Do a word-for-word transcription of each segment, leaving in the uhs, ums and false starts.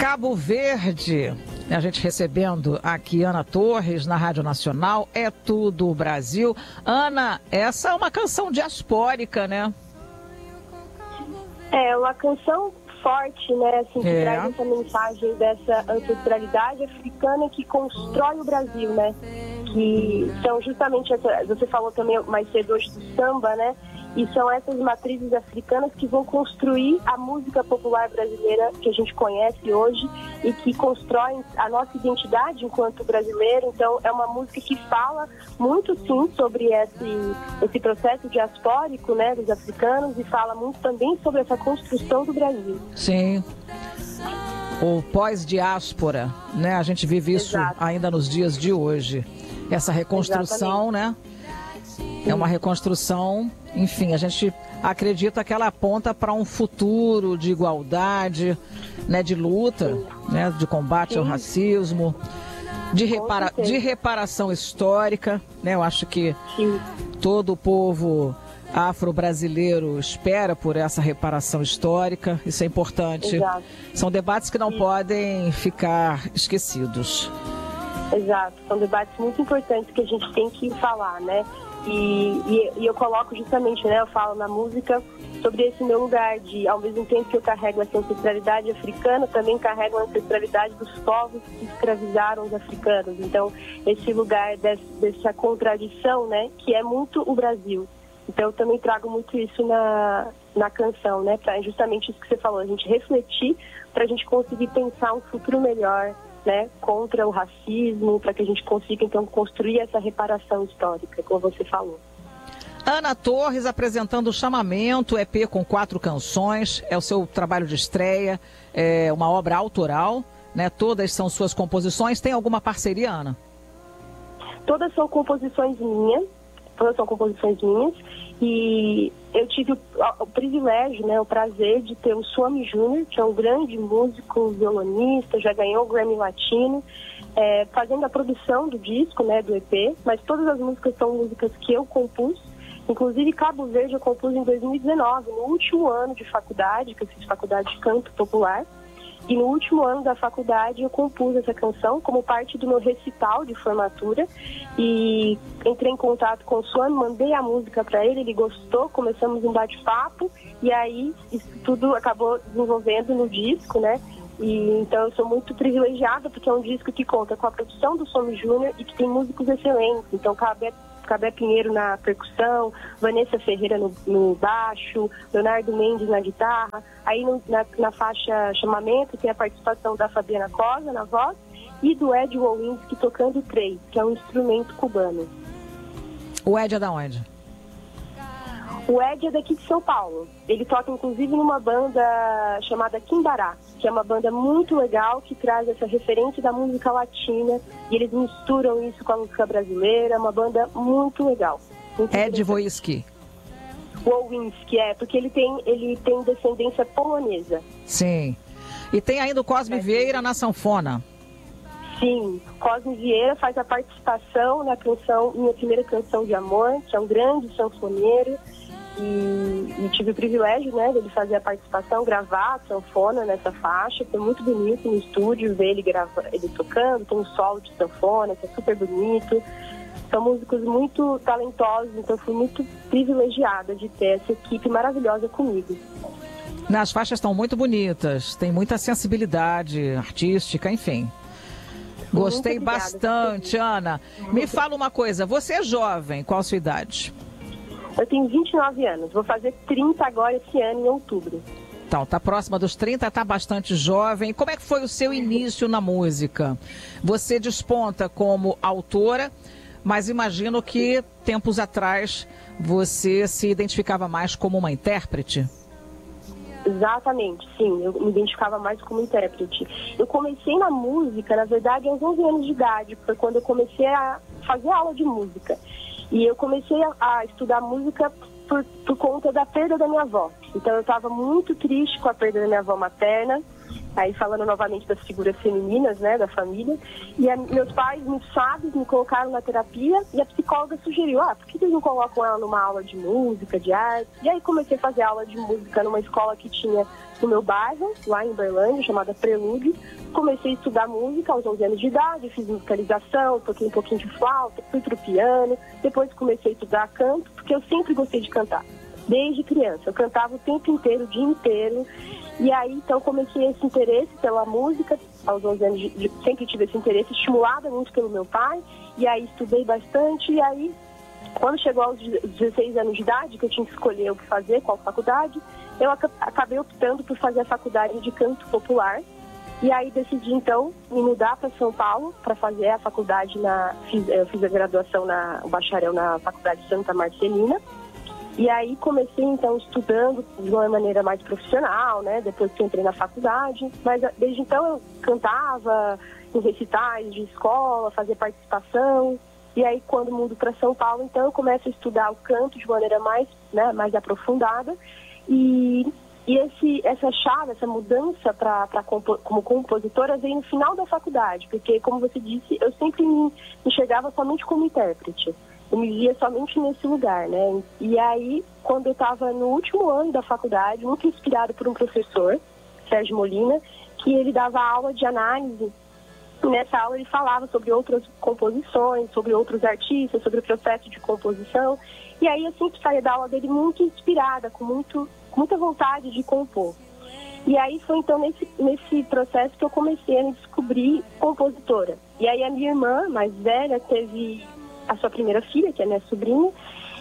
Cabo Verde, a gente recebendo aqui Ana Torres na Rádio Nacional, É Tudo Brasil. Ana, essa é uma canção diaspórica, né? É uma canção forte, né? Assim, que é. traz essa mensagem dessa ancestralidade africana que constrói o Brasil, né? Que são justamente essa, você falou também mais cedo hoje do samba, né? E são essas matrizes africanas que vão construir a música popular brasileira que a gente conhece hoje e que constroem a nossa identidade enquanto brasileiro. Então, é uma música que fala muito, sim, sobre esse, esse processo diaspórico, né, dos africanos, e fala muito também sobre essa construção do Brasil. Sim. O pós-diáspora, né? A gente vive isso Exato. ainda nos dias de hoje. Essa reconstrução, Exatamente. né? É uma reconstrução, enfim, a gente acredita que ela aponta para um futuro de igualdade, né, de luta, né, de combate Sim. ao racismo, de, repara de reparação histórica, né? Eu acho que Sim. todo o povo afro-brasileiro espera por essa reparação histórica, isso é importante. Exato. São debates que não Sim. podem ficar esquecidos. Exato, são debates muito importantes que a gente tem que falar, né? E, e, e eu coloco justamente, né, eu falo na música sobre esse meu lugar de, ao mesmo tempo que eu carrego essa ancestralidade africana, também carrego a ancestralidade dos povos que escravizaram os africanos. Então, esse lugar desse, dessa contradição, né, que é muito o Brasil. Então, eu também trago muito isso na, na canção, né, pra justamente isso que você falou, a gente refletir para a gente conseguir pensar um futuro melhor, né, contra o racismo, para que a gente consiga, então, construir essa reparação histórica, como você falou. Ana Torres apresentando o Chamamento, E P com quatro canções, é o seu trabalho de estreia, é uma obra autoral, né? Todas são suas composições. Tem alguma parceria, Ana? Todas são composições minhas, todas são composições minhas, e eu tive o, o privilégio, né, o prazer de ter o Swami Júnior, que é um grande músico, violonista, já ganhou o Grammy Latino, é, fazendo a produção do disco, né, do E P, mas todas as músicas são músicas que eu compus. Inclusive, Cabo Verde eu compus em dois mil e dezenove, no último ano de faculdade, que eu fiz faculdade de canto popular. E no último ano da faculdade eu compus essa canção como parte do meu recital de formatura. E entrei em contato com o Swami, mandei a música para ele, ele gostou, começamos um bate-papo. E aí isso tudo acabou desenvolvendo no disco, né? E, então eu sou muito privilegiada, porque é um disco que conta com a produção do Swami Júnior e que tem músicos excelentes. Então, Cabé Cabé Pinheiro na percussão, Vanessa Ferreira no, no baixo, Leonardo Mendes na guitarra. Aí no, na, na faixa Chamamento tem a participação da Fabiana Cosa na voz e do Ed Wowinski tocando três, que é um instrumento cubano. O Ed é da onde? O Ed é daqui de São Paulo. Ele toca inclusive numa banda chamada Quimbará, que é uma banda muito legal, que traz essa referência da música latina, e eles misturam isso com a música brasileira. É uma banda muito legal. Muito Ed Wowinski. Wowinski, é, porque ele tem, ele tem descendência polonesa. Sim. E tem ainda o Cosme é. Vieira na sanfona. Sim, Cosme Vieira faz a participação na canção, minha primeira canção de amor, que é um grande sanfoneiro. E, e tive o privilégio, né, dele fazer a participação, gravar a sanfona nessa faixa. Foi muito bonito no estúdio ver ele, grava, ele tocando, tem um solo de sanfona, que é super bonito. São músicos muito talentosos, então fui muito privilegiada de ter essa equipe maravilhosa comigo. As faixas estão muito bonitas, tem muita sensibilidade artística, enfim. Gostei obrigada, bastante, Ana. Me fala uma coisa, você é jovem, qual a sua idade? Eu tenho vinte e nove anos, vou fazer trinta agora esse ano, em outubro. Então, tá próxima dos trinta, tá bastante jovem. Como é que foi o seu início na música? Você desponta como autora, mas imagino que tempos atrás você se identificava mais como uma intérprete? Exatamente, sim, eu me identificava mais como intérprete. Eu comecei na música, na verdade, aos onze anos de idade, foi quando eu comecei a fazer aula de música. E eu comecei a, a estudar música por, por conta da perda da minha avó. Então eu estava muito triste com a perda da minha avó materna, aí falando novamente das figuras femininas, né, da família. E a, meus pais, muito sábios, me colocaram na terapia e a psicóloga sugeriu, ah, por que eles não colocam ela numa aula de música, de arte? E aí comecei a fazer aula de música numa escola que tinha no meu bairro, lá em Uberlândia, chamada Prelúdio. Comecei a estudar música aos onze anos de idade, fiz musicalização, toquei um pouquinho de flauta, fui pro piano. Depois comecei a estudar canto, porque eu sempre gostei de cantar, desde criança. Eu cantava o tempo inteiro, o dia inteiro. E aí, então, comecei esse interesse pela música, aos onze anos, de, de, sempre tive esse interesse, estimulada muito pelo meu pai. E aí, estudei bastante. E aí, quando chegou aos dezesseis anos de idade, que eu tinha que escolher o que fazer, qual faculdade, eu acabei optando por fazer a faculdade de canto popular. E aí, decidi, então, me mudar para São Paulo para fazer a faculdade na... Fiz, eu fiz a graduação, na, o bacharel na Faculdade Santa Marcelina. E aí comecei, então, estudando de uma maneira mais profissional, né? Depois que entrei na faculdade. Mas desde então eu cantava em recitais de escola, fazia participação. E aí, quando mudo para São Paulo, então, eu começo a estudar o canto de maneira mais, né, mais aprofundada. E, e esse, essa chave, essa mudança pra, pra compo, como compositora veio no final da faculdade. Porque, como você disse, eu sempre me enxergava somente como intérprete. Eu me via somente nesse lugar, né? E aí, quando eu estava no último ano da faculdade, muito inspirado por um professor, Sérgio Molina, que ele dava aula de análise. E nessa aula ele falava sobre outras composições, sobre outros artistas, sobre o processo de composição. E aí eu sempre saía da aula dele muito inspirada, com, muito, com muita vontade de compor. E aí foi então nesse, nesse processo que eu comecei a me descobrir compositora. E aí a minha irmã, mais velha, teve a sua primeira filha, que é minha sobrinha,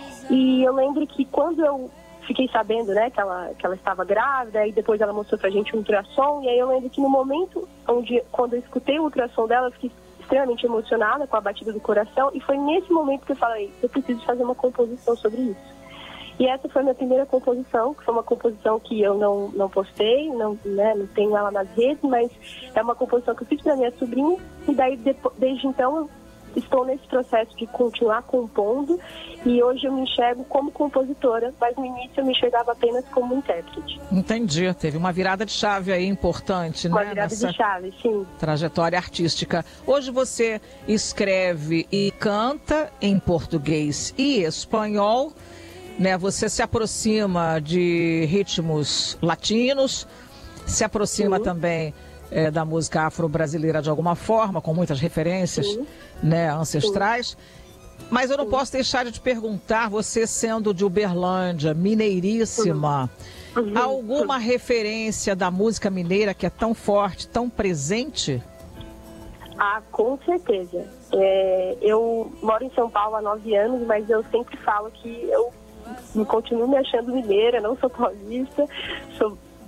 e eu lembro que quando eu fiquei sabendo, né, que ela, que ela estava grávida, e depois ela mostrou pra gente um ultrassom, e aí eu lembro que no momento onde, quando eu escutei o ultrassom dela, eu fiquei extremamente emocionada com a batida do coração, e foi nesse momento que eu falei, eu preciso fazer uma composição sobre isso. E essa foi a minha primeira composição, que foi uma composição que eu não, não postei, não, né, não tenho ela nas redes, mas é uma composição que eu fiz pra minha sobrinha, e daí depois, desde então eu estou nesse processo de continuar compondo, e hoje eu me enxergo como compositora, mas no início eu me enxergava apenas como intérprete. Entendi, teve uma virada de chave aí importante, uma né? Uma virada nessa de chave, sim. Trajetória artística. Hoje você escreve e canta em português e espanhol, né? Você se aproxima de ritmos latinos, se aproxima sim. também É, da música afro-brasileira de alguma forma, com muitas referências né, ancestrais. Sim. Mas eu não Sim. posso deixar de te perguntar, você sendo de Uberlândia, mineiríssima, uhum. Uhum. alguma uhum. referência da música mineira que é tão forte, tão presente? Ah, com certeza. É, eu moro em São Paulo há nove anos, mas eu sempre falo que eu me continuo me achando mineira, não sou paulista, sou